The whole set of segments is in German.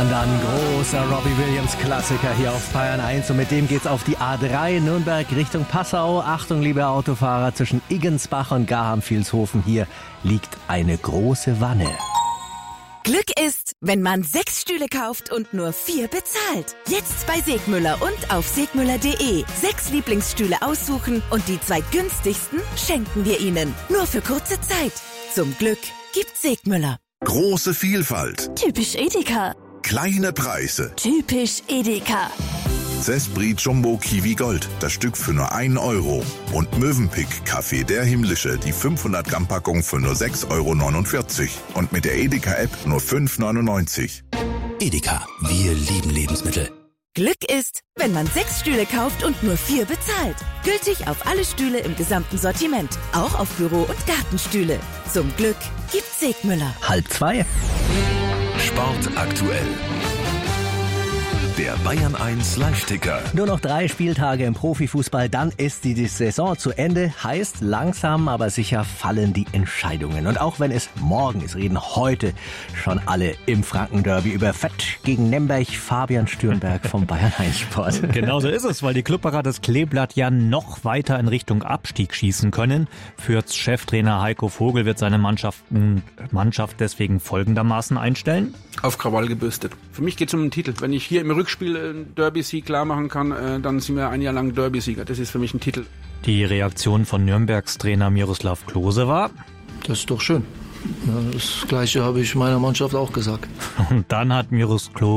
Dann großer Robbie Williams Klassiker hier auf Bayern 1 und mit dem geht's auf die A3 Nürnberg Richtung Passau. Achtung, liebe Autofahrer, zwischen Iggensbach und Garham-Vilshofen, hier liegt eine große Wanne. Glück ist, wenn man 6 Stühle kauft und nur 4 bezahlt. Jetzt bei Segmüller und auf segmüller.de. 6 Lieblingsstühle aussuchen und die 2 günstigsten schenken wir Ihnen. Nur für kurze Zeit. Zum Glück gibt Segmüller. Große Vielfalt. Typisch Edeka. Kleine Preise. Typisch Edeka. Zespri Jumbo Kiwi Gold, das Stück für nur 1 Euro. Und Mövenpick Kaffee der Himmlische, die 500 Gramm Packung für nur 6,49 Euro. Und mit der Edeka-App nur 5,99 €. Edeka, wir lieben Lebensmittel. Glück ist, wenn man 6 Stühle kauft und nur 4 bezahlt. Gültig auf alle Stühle im gesamten Sortiment. Auch auf Büro- und Gartenstühle. Zum Glück gibt Segmüller. 1:30. Sport aktuell. Der Bayern 1 Live-Ticker. Nur noch 3 Spieltage im Profifußball, dann ist die Saison zu Ende. Heißt, langsam aber sicher fallen die Entscheidungen. Und auch wenn es morgen ist, reden heute schon alle im Franken-Derby über Fett gegen Nemberg. Fabian Stürnberg vom Bayern 1 Sport. Genau so ist es, weil die Klubberer das Kleeblatt ja noch weiter in Richtung Abstieg schießen können. Fürths Cheftrainer Heiko Vogel wird seine Mannschaft deswegen folgendermaßen einstellen. Auf Krawall gebürstet. Für mich geht es um den Titel. Wenn ich hier im Rückspiel einen Derby-Sieg klar machen kann, dann sind wir ein Jahr lang Derby-Sieger. Das ist für mich ein Titel. Die Reaktion von Nürnbergs Trainer Miroslav Klose war: Das ist doch schön. Ja, das Gleiche habe ich meiner Mannschaft auch gesagt. Und dann hat Miro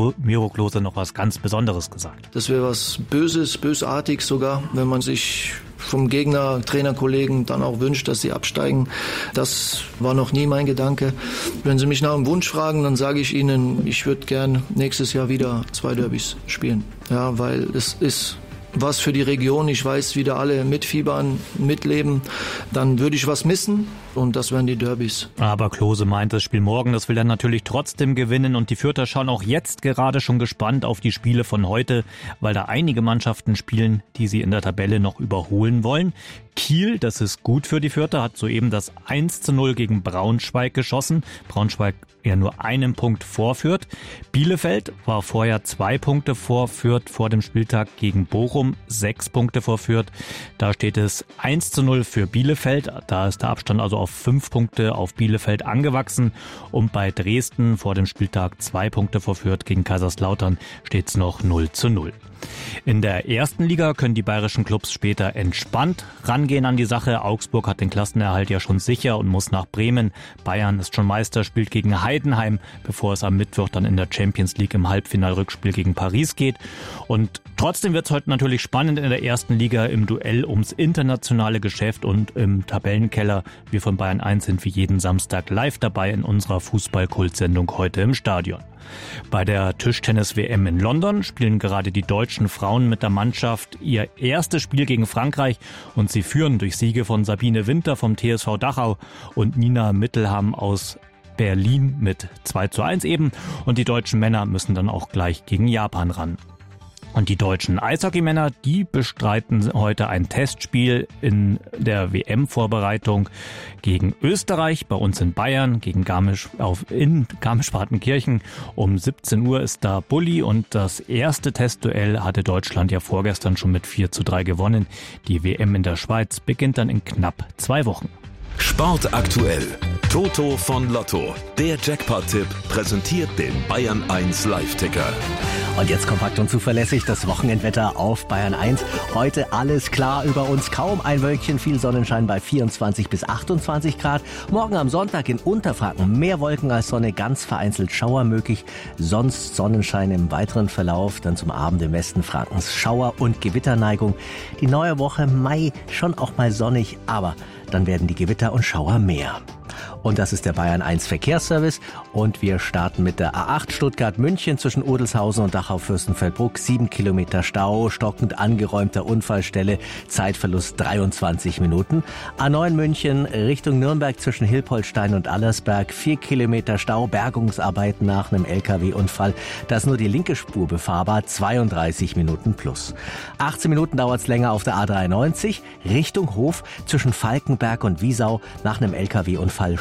Klose noch was ganz Besonderes gesagt. Das wäre was Böses, bösartig sogar, wenn man sich vom Gegner, Trainerkollegen dann auch wünscht, dass sie absteigen. Das war noch nie mein Gedanke. Wenn Sie mich nach einem Wunsch fragen, dann sage ich Ihnen, ich würde gern nächstes Jahr wieder 2 Derbys spielen. Ja, weil es ist was für die Region. Ich weiß, wie da alle mitfiebern, mitleben. Dann würde ich was missen und das wären die Derbys. Aber Klose meint, das Spiel morgen, das will er natürlich trotzdem gewinnen und die Fürther schauen auch jetzt gerade schon gespannt auf die Spiele von heute, weil da einige Mannschaften spielen, die sie in der Tabelle noch überholen wollen. Kiel, das ist gut für die Fürther, hat soeben das 1:0 gegen Braunschweig geschossen. Braunschweig ja nur einen Punkt vor Fürth. Bielefeld war vorher 2 Punkte vor Fürth vor dem Spieltag gegen Bochum, 6 Punkte vor Fürth. Da steht es 1:0 für Bielefeld. Da ist der Abstand also auf 5 Punkte auf Bielefeld angewachsen. Und bei Dresden vor dem Spieltag 2 Punkte vor Fürth gegen Kaiserslautern steht es noch 0:0. In der ersten Liga können die bayerischen Clubs später entspannt rangehen an die Sache. Augsburg hat den Klassenerhalt ja schon sicher und muss nach Bremen. Bayern ist schon Meister, spielt gegen Heidenheim, bevor es am Mittwoch dann in der Champions League im Halbfinalrückspiel gegen Paris geht. Und trotzdem wird es heute natürlich spannend in der ersten Liga im Duell ums internationale Geschäft und im Tabellenkeller. Wir von Bayern 1 sind wie jeden Samstag live dabei in unserer Fußball-Kultsendung heute im Stadion. Bei der Tischtennis-WM in London spielen gerade die deutschen Frauen mit der Mannschaft ihr erstes Spiel gegen Frankreich und sie führen durch Siege von Sabine Winter vom TSV Dachau und Nina Mittelham aus Berlin mit 2:1 eben. Und die deutschen Männer müssen dann auch gleich gegen Japan ran. Und die deutschen Eishockeymänner, die bestreiten heute ein Testspiel in der WM-Vorbereitung gegen Österreich, bei uns in Bayern, gegen in Garmisch-Partenkirchen. Um 17 Uhr ist da Bulli und das erste Testduell hatte Deutschland ja vorgestern schon mit 4:3 gewonnen. Die WM in der Schweiz beginnt dann in knapp 2 Wochen. Sport aktuell. Toto von Lotto. Der Jackpot-Tipp präsentiert den Bayern 1 Live-Ticker. Und jetzt kompakt und zuverlässig das Wochenendwetter auf Bayern 1. Heute alles klar über uns, kaum ein Wölkchen, viel Sonnenschein bei 24 bis 28 Grad. Morgen am Sonntag in Unterfranken mehr Wolken als Sonne, ganz vereinzelt Schauer möglich. Sonst Sonnenschein im weiteren Verlauf, dann zum Abend im Westen Frankens Schauer und Gewitterneigung. Die neue Woche Mai schon auch mal sonnig, aber dann werden die Gewitter und Schauer mehr. Und das ist der Bayern 1 Verkehrsservice und wir starten mit der A8 Stuttgart-München zwischen Odelshausen und Dachau-Fürstenfeldbruck. 7 Kilometer Stau, stockend angeräumter Unfallstelle, Zeitverlust 23 Minuten. A9 München Richtung Nürnberg zwischen Hilpoltstein und Allersberg. 4 Kilometer Stau, Bergungsarbeiten nach einem LKW-Unfall. Da ist nur die linke Spur befahrbar, 32 Minuten plus. 18 Minuten dauert es länger auf der A93 Richtung Hof zwischen Falkenberg und Wiesau nach einem LKW-Unfall